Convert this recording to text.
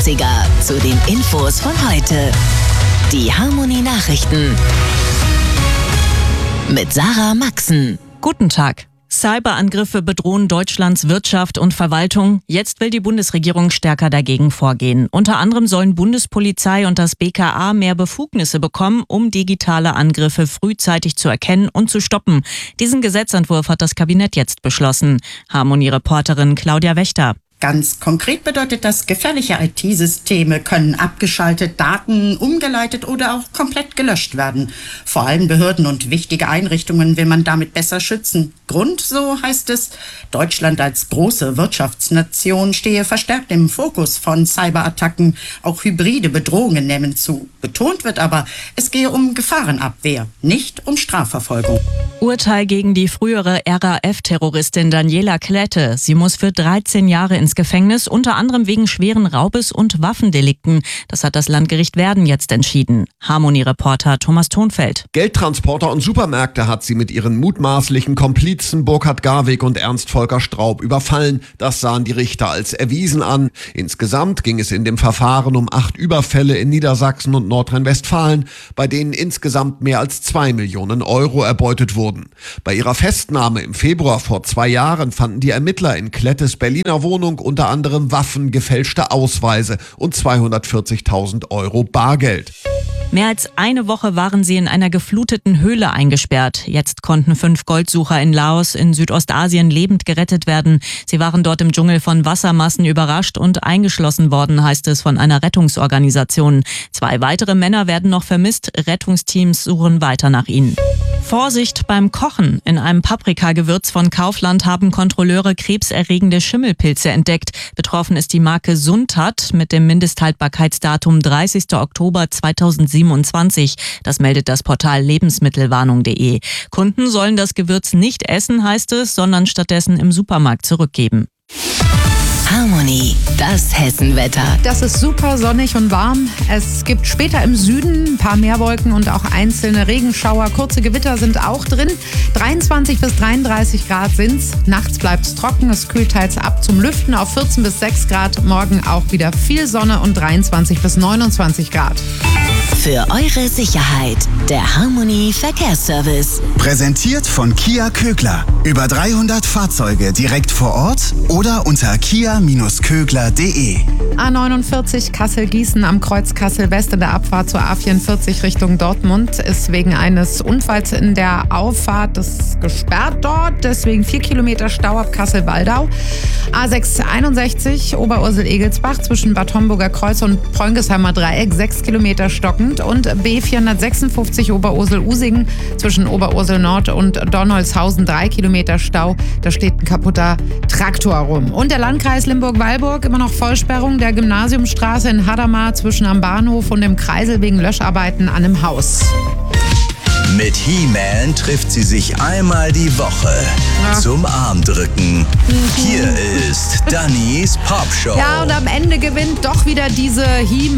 Klassiker zu den Infos von heute. Die Harmony Nachrichten mit Sarah Maxen. Guten Tag. Cyberangriffe bedrohen Deutschlands Wirtschaft und Verwaltung. Jetzt will die Bundesregierung stärker dagegen vorgehen. Unter anderem sollen Bundespolizei und das BKA mehr Befugnisse bekommen, um digitale Angriffe frühzeitig zu erkennen und zu stoppen. Diesen Gesetzentwurf hat das Kabinett jetzt beschlossen. Harmony-Reporterin Claudia Wächter. Ganz konkret bedeutet das, gefährliche IT-Systeme können abgeschaltet, Daten umgeleitet oder auch komplett gelöscht werden. Vor allem Behörden und wichtige Einrichtungen will man damit besser schützen. Grund, so heißt es, Deutschland als große Wirtschaftsnation stehe verstärkt im Fokus von Cyberattacken. Auch hybride Bedrohungen nehmen zu. Betont wird aber, es gehe um Gefahrenabwehr, nicht um Strafverfolgung. Urteil gegen die frühere RAF-Terroristin Daniela Klette. Sie muss für 13 Jahre ins Gefängnis, unter anderem wegen schweren Raubes- und Waffendelikten. Das hat das Landgericht Verden jetzt entschieden. Harmony-Reporter Thomas Thonfeld. Geldtransporter und Supermärkte hat sie mit ihren mutmaßlichen Komplizen Burkhard Garwig und Ernst Volker Straub überfallen. Das sahen die Richter als erwiesen an. Insgesamt ging es in dem Verfahren um 8 Überfälle in Niedersachsen und Nordrhein-Westfalen, bei denen insgesamt mehr als 2 Millionen Euro erbeutet wurden. Bei ihrer Festnahme im Februar vor 2 Jahren fanden die Ermittler in Klettes Berliner Wohnung unter anderem Waffen, gefälschte Ausweise und 240.000 Euro Bargeld. Mehr als eine Woche waren sie in einer gefluteten Höhle eingesperrt. Jetzt konnten 5 Goldsucher in Laos in Südostasien lebend gerettet werden. Sie waren dort im Dschungel von Wassermassen überrascht und eingeschlossen worden, heißt es von einer Rettungsorganisation. 2 weitere Männer werden noch vermisst. Rettungsteams suchen weiter nach ihnen. Vorsicht beim Kochen. In einem Paprikagewürz von Kaufland haben Kontrolleure krebserregende Schimmelpilze entdeckt. Betroffen ist die Marke Suntat mit dem Mindesthaltbarkeitsdatum 30. Oktober 2027. Das meldet das Portal lebensmittelwarnung.de. Kunden sollen das Gewürz nicht essen, heißt es, sondern stattdessen im Supermarkt zurückgeben. Harmony, das Hessenwetter. Das ist super sonnig und warm. Es gibt später im Süden ein paar Meerwolken und auch einzelne Regenschauer. Kurze Gewitter sind auch drin. 23 bis 33 Grad sind's. Nachts bleibt's trocken. Es kühlt teils ab zum Lüften auf 14 bis 6 Grad. Morgen auch wieder viel Sonne und 23 bis 29 Grad. Für eure Sicherheit, der Harmony Verkehrsservice. Präsentiert von Kia Kögler. Über 300 Fahrzeuge direkt vor Ort oder unter kia-kögler.de. A49 Kassel-Gießen am Kreuz Kassel-West in der Abfahrt zur A44 Richtung Dortmund ist wegen eines Unfalls in der Auffahrt gesperrt dort. Deswegen 4 Kilometer Stau ab Kassel-Waldau. A661 Oberursel-Egelsbach zwischen Bad Homburger Kreuz und Preungesheimer Dreieck 6 Kilometer stockend. Und B456 Oberursel-Usingen zwischen Oberursel Nord und Dornholzhausen 3 Kilometer Stau. Da steht ein kaputter Traktor rum. Und der Landkreis Limburg-Weilburg immer noch Vollsperrung der Gymnasiumstraße in Hadamar zwischen am Bahnhof und dem Kreisel wegen Löscharbeiten an einem Haus. Mit He-Man trifft sie sich einmal die Woche zum Armdrücken. Hier ist Dannys Popshow. Ja, und am Ende gewinnt doch wieder diese He-Man.